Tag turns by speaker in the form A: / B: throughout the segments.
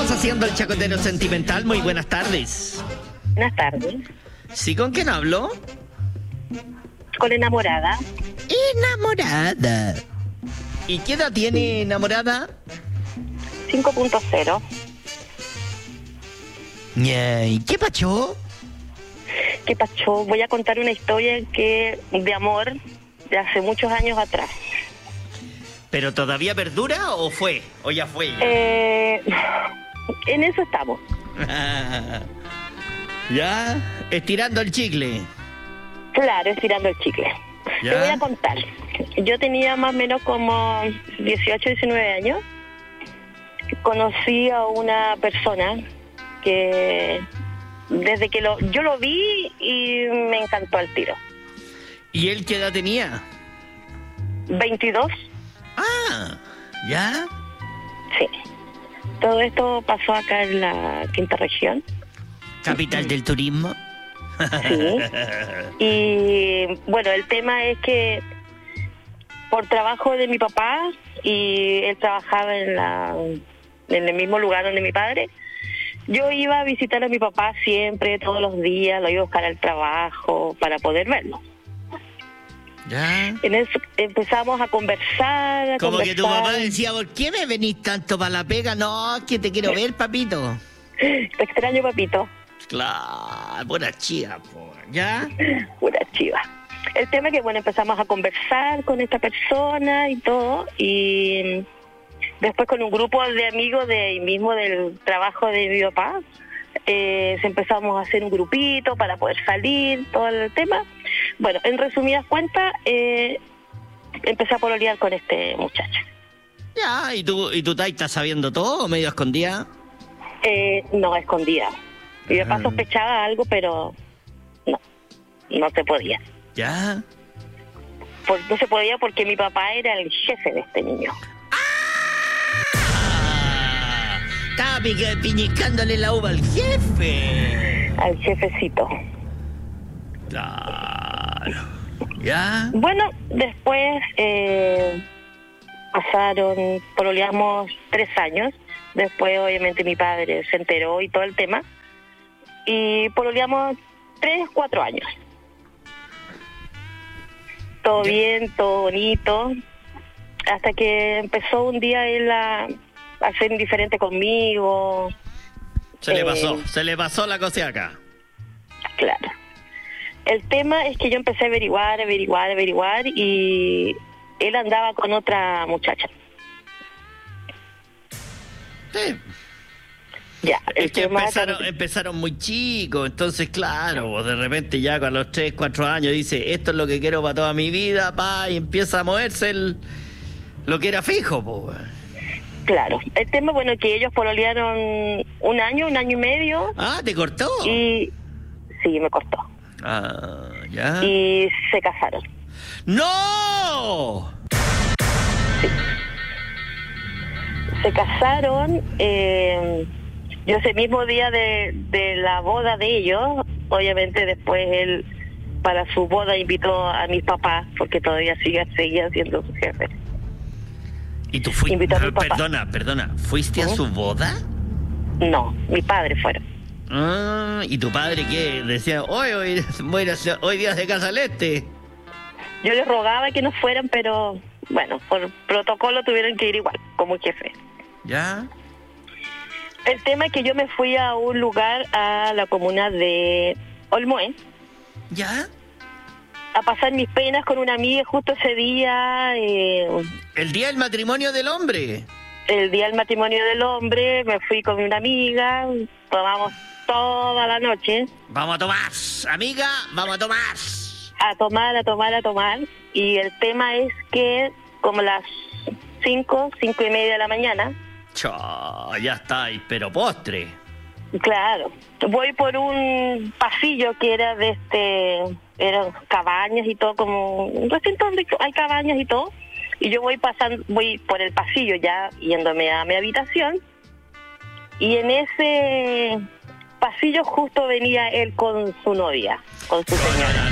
A: Estamos haciendo el chacotero sentimental. Muy buenas tardes.
B: Buenas tardes.
A: ¿Sí, con quién hablo?
B: Con enamorada.
A: Enamorada. ¿Y qué edad tiene enamorada?
B: 5.0.
A: ¿Y qué pacho?
B: ¿Qué pasó? Voy a contar una historia de amor de hace muchos años atrás.
A: ¿Pero todavía perdura o fue? ¿O ya fue?
B: En eso estamos.
A: ¿Ya? Estirando el chicle.
B: Claro, estirando el chicle.
A: ¿Ya?
B: Te voy a contar. Yo tenía más o menos como 18, 19 años. Conocí a una persona que desde que yo lo vi y me encantó al tiro.
A: ¿Y él qué edad tenía?
B: 22.
A: Ah, ¿ya?
B: Sí. Todo esto pasó acá en la quinta región.
A: Capital del turismo.
B: Sí. Y bueno, el tema es que por trabajo de mi papá, y él trabajaba en el mismo lugar donde mi padre, yo iba a visitar a mi papá siempre, todos los días, lo iba a buscar al trabajo para poder verlo.
A: ¿Ya?
B: En eso empezamos a conversar.
A: Como que tu papá decía, ¿por qué me venís tanto para la pega? No, es que te quiero ver, papito.
B: Te extraño, papito.
A: Claro, buena chiva, po. ¿Ya?
B: Una chiva. El tema es que, bueno, empezamos a conversar con esta persona y todo, y después con un grupo de amigos de ahí mismo del trabajo de mi papá, empezamos a hacer un grupito para poder salir, todo el tema. Bueno, en resumidas cuentas, empecé a pololear con este muchacho.
A: Ya, ¿y tú estás sabiendo todo o medio escondida?
B: No, escondida. Mi papá sospechaba algo, pero no se podía.
A: ¿Ya?
B: No se podía porque mi papá era el jefe de este niño.
A: Estaba piñicándole la uva al jefe.
B: Al jefecito.
A: Claro. ¿Ya?
B: Bueno, después pololeamos 3 años. Después, obviamente, mi padre se enteró y todo el tema. Y pololeamos 3, 4 años. Todo bien, todo bonito. Hasta que empezó un día él a ser indiferente conmigo.
A: Se le pasó la cosa acá.
B: Claro. El tema es que yo empecé a averiguar y él andaba con otra muchacha.
A: Sí.
B: Ya,
A: Es que empezaron muy chicos, entonces claro, de repente ya con los 3, 4 años dice, esto es lo que quiero para toda mi vida, y empieza a moverse lo que era fijo, po.
B: Claro, el tema, bueno, que ellos pololearon un año y medio.
A: Ah, ¿te cortó?
B: Y sí, me cortó.
A: Ah, ya.
B: Y se casaron.
A: ¡No!
B: Sí. Se casaron, yo ese mismo día de la boda de ellos, obviamente después él para su boda invitó a mis papás, porque todavía seguía siendo su jefe.
A: ¿Y tú fuiste?
B: Invitó a mi papá.
A: Perdona, ¿fuiste a su boda?
B: No, mi padre fueron.
A: Ah, ¿y tu padre qué? Decía, hoy día se casa el este.
B: Yo les rogaba que no fueran, pero bueno, por protocolo tuvieron que ir igual, como jefe.
A: ¿Ya?
B: El tema es que yo me fui a un lugar, a la comuna de Olmué.
A: ¿Ya?
B: A pasar mis penas con una amiga justo ese día.
A: El día del matrimonio del hombre.
B: El día del matrimonio del hombre, me fui con una amiga, tomamos toda la noche.
A: Vamos a tomar, amiga, vamos a tomar.
B: A tomar. Y el tema es que como las 5 y media de la mañana.
A: Ya estáis, pero postre.
B: Claro, voy por un pasillo que era eran cabañas y todo, como un recinto donde hay cabañas y todo, y yo voy por el pasillo ya yéndome a mi habitación, y en ese pasillo justo venía él con su novia, con su señora.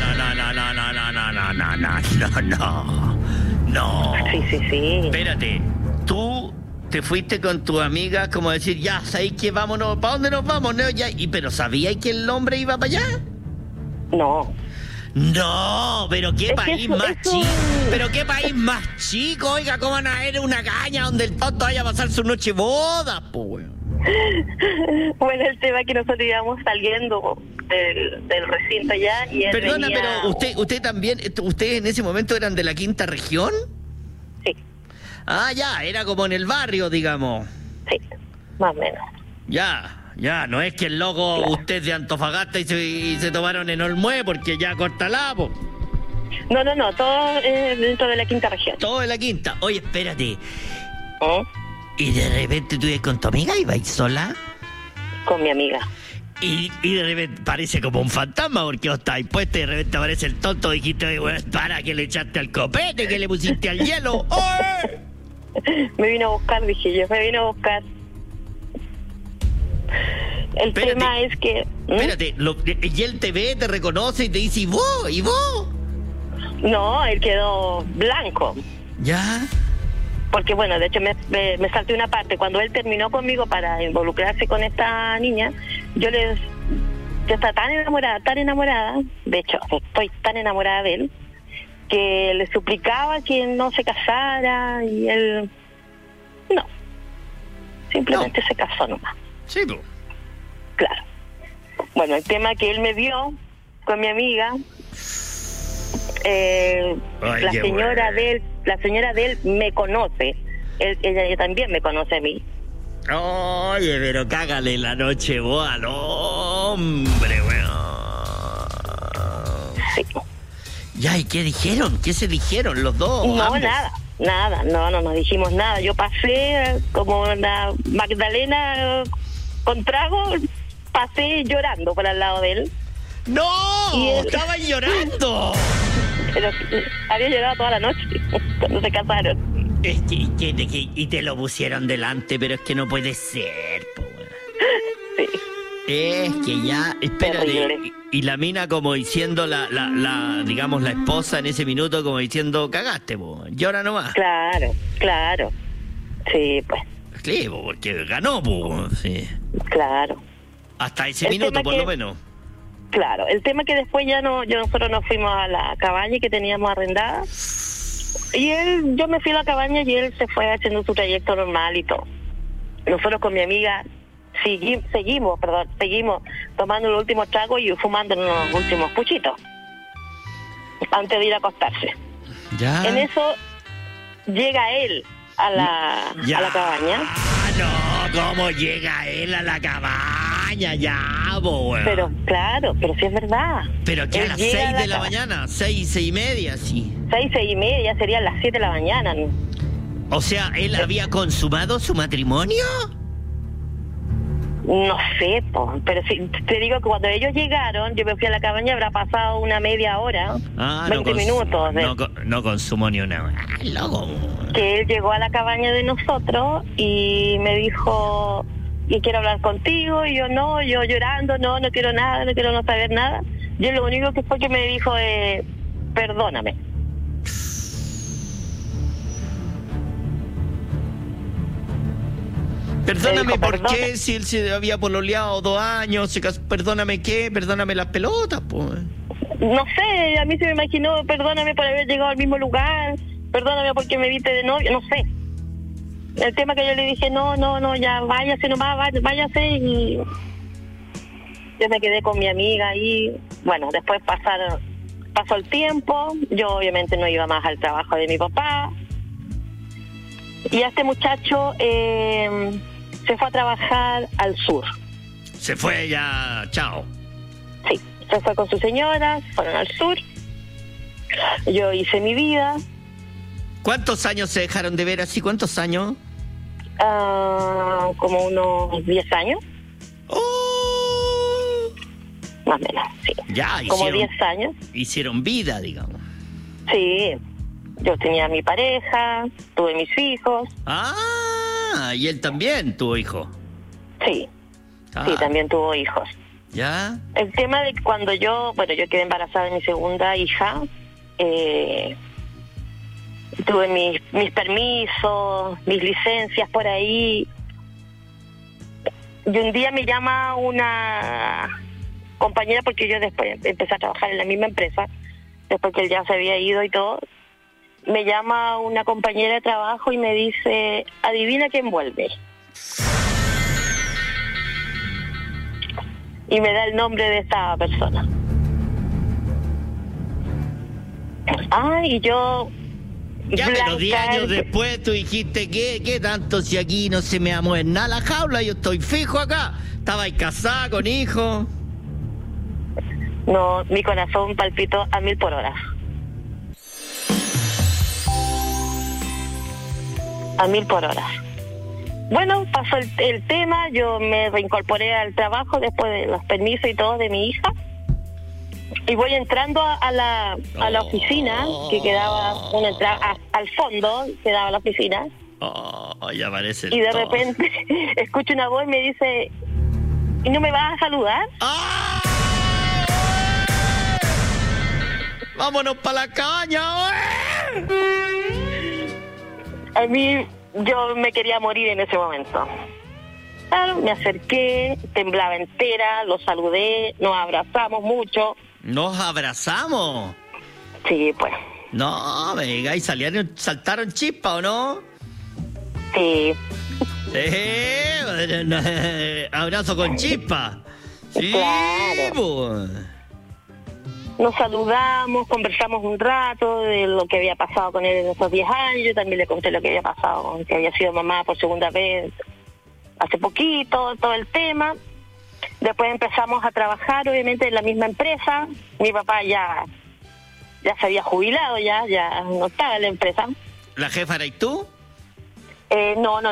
A: No.
B: Sí.
A: Espérate, tú te fuiste con tu amiga como decir, ya, ¿sabéis que vámonos? ¿Para dónde nos vamos? No, ya. Pero ¿sabíais que el hombre iba para allá?
B: No.
A: No, pero qué
B: Es que
A: país
B: eso-
A: más
B: eso-
A: chico. Pero qué país más chico. Oiga, ¿cómo van a ir a una caña donde el tonto vaya a pasar su noche boda, po, weón?
B: Bueno, el tema es que nosotros íbamos saliendo del recinto ya y él
A: Perdona,
B: venía...
A: pero usted también, ustedes en ese momento eran de la quinta región.
B: Sí,
A: Ah, ya, era como en el barrio, digamos.
B: sí, más o menos.
A: Ya, no es que el loco
B: Claro.
A: usted es de Antofagasta y se tomaron en Olmué porque ya corta lapo.
B: No, todo dentro de la quinta región.
A: Todo en la quinta. Oye, espérate.
B: ¿Eh?
A: Y de repente tú ibas con tu amiga y vais sola.
B: Con mi amiga.
A: Y de repente parece como un fantasma porque vos estabas puesta y de repente aparece el tonto. Dijiste, "Oye, bueno, para que le echaste al copete, que le pusiste al hielo. ¡Oye!
B: Me vino a buscar, dije yo, me vino a buscar. El
A: Espérate.
B: tema es que... ¿Mm?
A: Espérate, y él te ve, te reconoce y te dice, ¿y vos? ¿Y vos?
B: No, él quedó blanco.
A: ¿Ya?
B: Porque bueno, de hecho me salté una parte. Cuando él terminó conmigo para involucrarse con esta niña, yo estaba tan enamorada, de hecho estoy tan enamorada de él, que le suplicaba que no se casara y él no, simplemente se casó nomás.
A: Sí, pues.
B: Claro. Bueno, el tema que él me vio con mi amiga,
A: Ay,
B: la
A: qué
B: señora
A: bueno.
B: la señora de él me conoce, ella también me conoce a mí.
A: Oye, pero cágale la noche vos al hombre, weón.
B: Sí.
A: Ya, ¿y qué dijeron? ¿Qué se dijeron los dos?
B: No,
A: ambos?
B: nada, no dijimos nada. Yo pasé como una Magdalena con trago, pasé llorando por al lado de él.
A: ¡No!
B: Y él-
A: ¡Estaban llorando!
B: Pero había llorado toda la noche cuando se casaron.
A: Es que, y te lo pusieron delante, pero es que no puede ser, po, weón.
B: Sí.
A: Es que ya, espérate,
B: Terrible.
A: y la mina como diciendo digamos, la esposa en ese minuto como diciendo, cagaste, po, llora nomás.
B: Claro. Sí, pues,
A: Sí, po, porque ganó, po, sí.
B: claro.
A: Hasta ese
B: El
A: minuto,
B: tema
A: por
B: que-
A: lo menos.
B: Claro, el tema que después nosotros nos fuimos a la cabaña que teníamos arrendada y yo me fui a la cabaña y él se fue haciendo su trayecto normal y todo. Nosotros con mi amiga seguimos tomando los últimos tragos y fumando los últimos puchitos antes de ir a acostarse.
A: Ya.
B: En eso llega él a la cabaña,
A: Ah, no, ¿cómo llega él a la cabaña? Ya, po, weón.
B: pero sí es verdad.
A: Pero que a
B: Él
A: las
B: llega
A: 6 de la
B: cabaña.
A: mañana, 6:30, sí.
B: 6:30, ya serían las 7 de la mañana.
A: O sea, ¿él había consumado su matrimonio?
B: No sé, pero sí, te digo que cuando ellos llegaron, yo me fui a la cabaña, habrá pasado una media hora, 20 minutos,
A: no consumó ni una. Ah, loco.
B: que él llegó a la cabaña de nosotros y me dijo, y quiero hablar contigo, y yo llorando, no quiero nada, no quiero no saber nada. Yo lo único que fue que me dijo es, perdóname.
A: Perdóname,
B: Me dijo,
A: ¿por
B: perdona.
A: qué? Si él se había pololeado 2 años, perdóname qué, perdóname las pelotas, pues.
B: No sé, a mí se me imaginó, perdóname por haber llegado al mismo lugar, perdóname porque me viste de novio, no sé. El tema que yo le dije, no, ya váyase nomás, váyase, y yo me quedé con mi amiga y bueno, después pasó el tiempo, yo obviamente no iba más al trabajo de mi papá y este muchacho se fue a trabajar al sur.
A: Se fue ya, chao.
B: Sí, se fue con su señora, fueron al sur, yo hice mi vida.
A: ¿Cuántos años se dejaron de ver así? ¿Cuántos años?
B: Como unos 10 años,
A: ¡Oh!
B: más o menos, sí.
A: Ya,
B: Como 10 años,
A: hicieron vida, digamos.
B: sí. Yo tenía mi pareja, tuve mis hijos,
A: Ah, y él también tuvo hijo.
B: sí,
A: Ah,
B: sí, también tuvo hijos.
A: ¿Ya?
B: El tema de cuando yo quedé embarazada de mi segunda hija, tuve mis permisos, mis licencias por ahí. Y un día me llama una compañera, porque yo después empecé a trabajar en la misma empresa, después que él ya se había ido y todo. Me llama una compañera de trabajo y me dice, adivina quién vuelve. Y me da el nombre de esta persona. Y yo...
A: Ya, pero 10 años después tú dijiste, ¿qué tanto si aquí no se me va a mover nada la jaula? Yo estoy fijo acá. Estabas casada con hijos.
B: No, mi corazón palpitó a 1000 por hora. A 1000 por hora. Bueno, pasó el tema, yo me reincorporé al trabajo después de los permisos y todo de mi hija. Y voy entrando a la oficina, que quedaba una entrada al fondo, quedaba la oficina.
A: Ya parece.
B: Y de repente escucho una voz y me dice, ¿y no me vas a saludar?
A: ¡Vámonos para la cabaña!
B: A mí, yo me quería morir en ese momento. Claro, me acerqué, temblaba entera, lo saludé, nos abrazamos mucho.
A: ¿Nos abrazamos?
B: Sí, pues.
A: No, venga, ¿y saltaron chispas o no?
B: Sí.
A: Abrazo con chispa. Sí,
B: claro.
A: Pues.
B: Nos saludamos, conversamos un rato de lo que había pasado con él en esos 10 años. Yo también le conté lo que había pasado, que había sido mamá por segunda vez hace poquito, todo el tema. Después empezamos a trabajar, obviamente, en la misma empresa. Mi papá ya se había jubilado, ya no estaba en la empresa.
A: ¿La jefa eras tú?
B: No.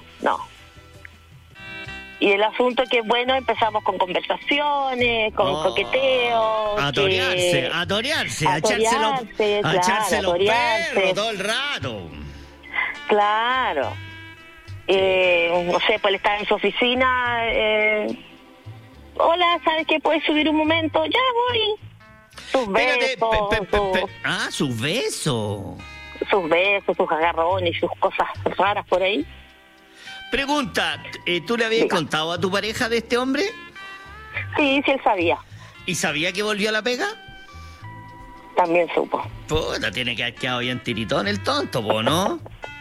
B: Y el asunto que, bueno, empezamos con conversaciones, con coqueteos.
A: A torearse, a echarse los perros todo el rato.
B: Claro. No sé, pues él estaba en su oficina. Hola, ¿sabes qué? ¿Puedes subir un momento? Ya voy. Sus besos.
A: Sus besos.
B: Sus besos, sus agarrones, sus cosas raras por ahí.
A: Pregunta, ¿tú le habías contado a tu pareja de este hombre?
B: Sí, él sabía.
A: ¿Y sabía que volvió a la pega?
B: También supo.
A: Puta, tiene que haber quedado bien tiritón el tonto, ¿no?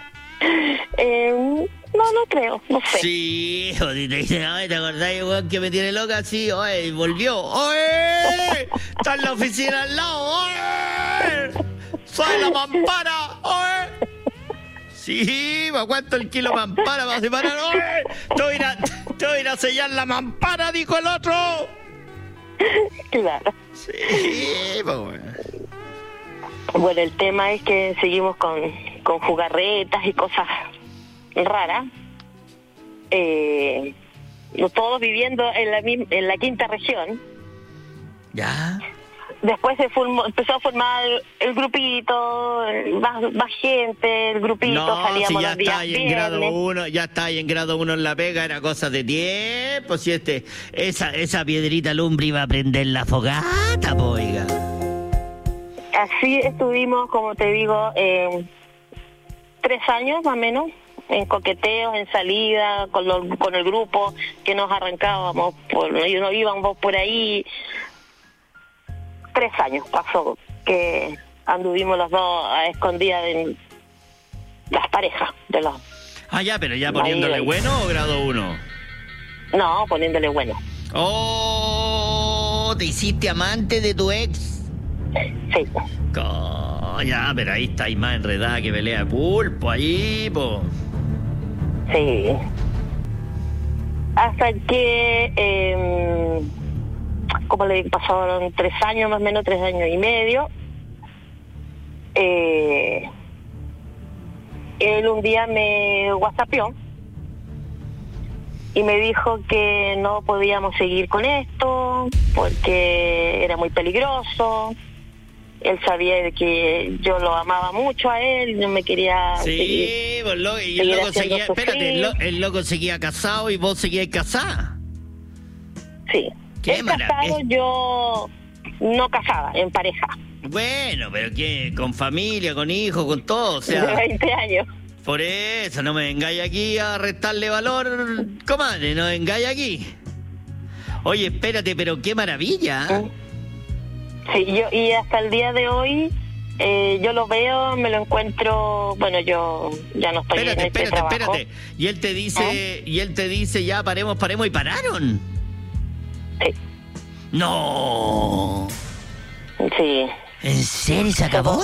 B: No creo, no sé.
A: Sí, te dicen, ¿te acordás, weón, que me tiene loca? Sí, oye, volvió. ¡Oye! Está en la oficina al lado, oye. ¡Soy la mampara, oye! Sí, ¿me cuánto el kilo mampara para separar? ¡Oye! Te voy a ir a sellar la mampara, dijo el otro.
B: Claro.
A: Sí, pues bueno.
B: Bueno, el tema es que seguimos con jugarretas y cosas raras. Todos viviendo en la quinta región.
A: Ya.
B: Después empezó a formar el grupito, más gente, el grupito, salíamos los días viernes.
A: Ya está ahí en grado 1 en la pega, era cosa de tiempo. Si esa piedrita lumbre iba a prender la fogata, oiga.
B: Así estuvimos, como te digo, 3 años más o menos, en coqueteos, en salida, con el grupo, que nos arrancábamos, nos íbamos por ahí. 3 años pasó que anduvimos los dos a escondidas de las parejas de los...
A: Ya, pero ya poniéndole bueno o grado 1.
B: No, poniéndole bueno.
A: ¿Te hiciste amante de tu ex?
B: Sí.
A: Ya, pero ahí está más enredada que pelea de pulpo, ahí, po.
B: Sí. Hasta que... como le pasaron 3 años, más o menos 3 años y medio. Él un día me whatsappeó y me dijo que no podíamos seguir con esto porque era muy peligroso. Él sabía de que yo lo amaba mucho a él, no me quería
A: seguir, y el loco seguía, espérate, el loco seguía casado y vos seguías casada.
B: Sí. Él casado, yo no casada, en pareja.
A: Bueno, pero ¿qué? Con familia, con hijos, con todo, o
B: De
A: sea...
B: 20 años.
A: Por eso, no me vengáis aquí a restarle valor, comadre, no vengáis aquí. Oye, espérate, pero qué maravilla.
B: Sí, y hasta el día de hoy yo lo veo, me lo encuentro, bueno, yo ya no estoy en este trabajo.
A: Espérate. Y él te dice, ya paremos, y pararon.
B: Sí.
A: No.
B: Sí.
A: ¿En serio? ¿Se acabó?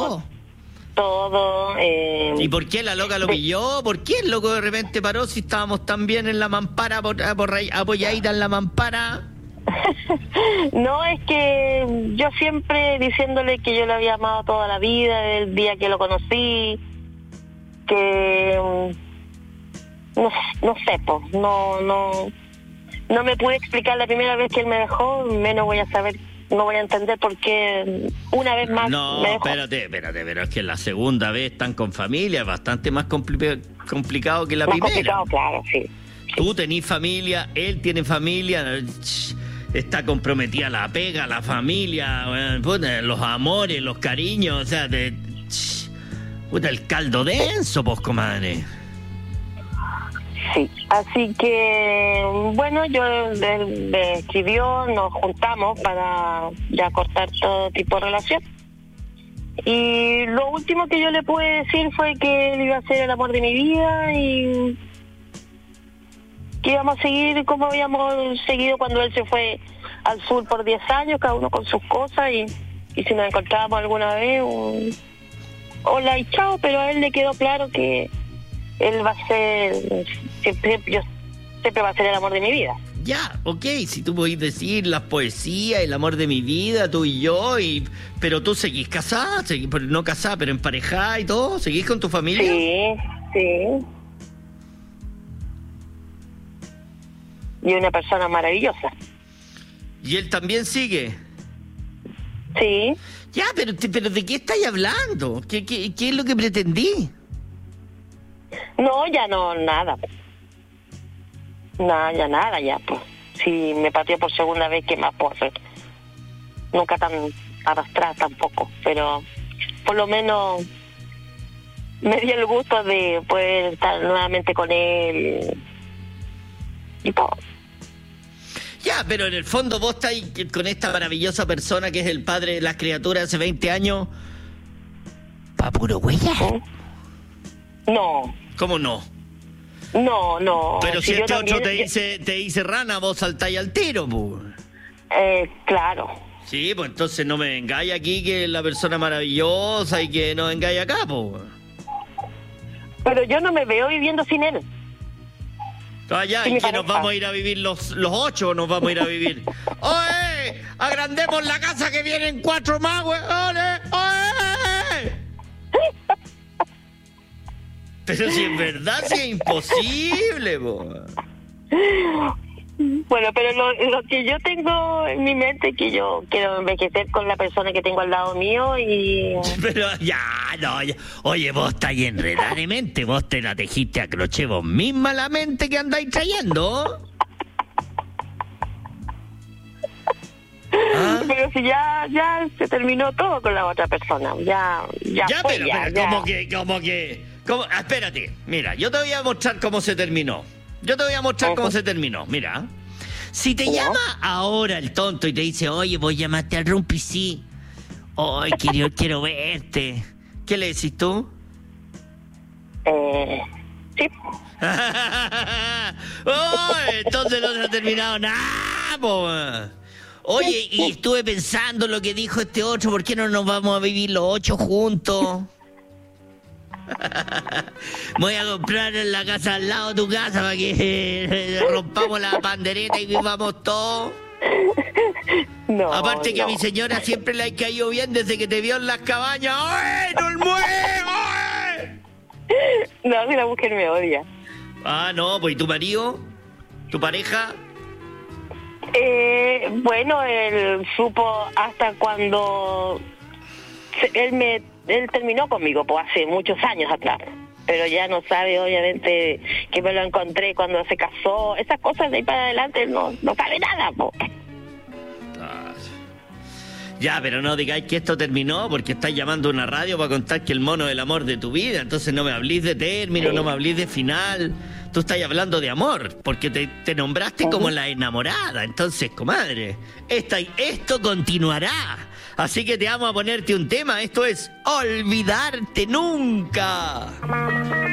B: Todo.
A: ¿Y por qué la loca lo pilló? ¿Por qué el loco de repente paró si estábamos tan bien en la mampara, apoyadita en la mampara?
B: No, es que yo siempre diciéndole que yo lo había amado toda la vida, el día que lo conocí, que no sé, pues, no me pude explicar la primera vez que él me dejó, menos voy a saber, no voy a entender por qué una vez más me dejó.
A: Espérate, pero es que la segunda vez están con familia, es bastante más complicado que la
B: más
A: primera.
B: Complicado, claro, sí.
A: Tú tenés familia, él tiene familia, está comprometida la pega, la familia, los amores, los cariños, o sea, el caldo denso, pues, comadre.
B: Sí, así que, bueno, yo él me escribió, nos juntamos para ya cortar todo tipo de relación. Y lo último que yo le pude decir fue que él iba a ser el amor de mi vida y que íbamos a seguir como habíamos seguido cuando él se fue al sur por 10 años, cada uno con sus cosas, y si nos encontrábamos alguna vez, hola y chao, pero a él le quedó claro que él va a ser, siempre va a ser el amor de mi vida.
A: Ya, ok, si tú podés decir las poesías, el amor de mi vida, tú y yo, pero tú seguís casada, no casada, pero emparejada y todo, ¿seguís con tu familia?
B: Sí. Y una persona maravillosa.
A: ¿Y él también sigue?
B: Sí.
A: Ya, pero ¿de qué estáis hablando? ¿Qué es lo que pretendí?
B: No, ya no, nada. Nada, ya, pues. Si me pateó por segunda vez, ¿qué más puedo hacer? Nunca tan arrastrada tampoco, pero por lo menos me dio el gusto de poder estar nuevamente con él y todo.
A: Ya, pero en el fondo vos estáis con esta maravillosa persona que es el padre de las criaturas hace 20 años. ¿Pa puro huella?
B: No.
A: ¿Cómo no?
B: No.
A: Pero si este otro te dice rana, vos saltáis al tiro, pues.
B: Claro.
A: Sí, pues entonces no me vengáis aquí que es la persona maravillosa y que no vengáis acá, pues.
B: Pero yo no me veo viviendo sin él.
A: Ya, ¿y que nos vamos a ir a vivir los 8 o nos vamos a ir a vivir? ¡Oye! ¡Agrandemos la casa que vienen 4 más, güey! ¡Oye! Pero si es verdad, si es imposible, po.
B: Bueno, pero lo que yo tengo en mi mente es que yo quiero envejecer con la persona que tengo al lado mío y...
A: Pero ya. Oye, vos estáis enredada de mente, vos te la tejiste a crochet vos misma la mente que andáis trayendo. ¿Ah?
B: Pero si ya se terminó todo con la otra persona, ya fue,
A: pero como que... espérate, mira, yo te voy a mostrar cómo se terminó. Cómo se terminó, mira. Si te llama ahora el tonto y te dice, oye, vos llamaste al Rumpi, sí. Ay, quiero verte. ¿Qué le decís tú?
B: Sí.
A: Oh, entonces no se ha terminado nada, po. Oye, y estuve pensando lo que dijo este otro, ¿por qué no nos vamos a vivir los 8 juntos? Voy a comprar la casa al lado de tu casa para que rompamos la pandereta y vivamos todos.
B: No,
A: aparte que a mi señora siempre le ha caído bien desde que te vio en las cabañas. ¡Ay, no el mueve!
B: No, si la mujer me odia.
A: Ah, no, pues ¿y tu marido? ¿Tu pareja?
B: Bueno, él supo hasta cuando él terminó conmigo, pues hace muchos años atrás, pero ya no sabe obviamente que me lo encontré cuando se casó, esas cosas de ahí para adelante no sabe nada, pues.
A: Ya, pero no digáis que esto terminó porque estáis llamando a una radio para contar que el mono es el amor de tu vida. Entonces no me hablís de término, no me hablís de final. Tú estás hablando de amor porque te nombraste como la enamorada. Entonces, comadre, esto continuará. Así que te vamos a ponerte un tema. Esto es Olvidarte Nunca.